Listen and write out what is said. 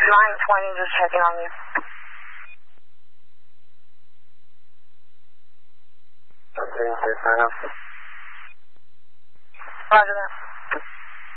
920, just checking on you. Okay, fair enough. Roger that.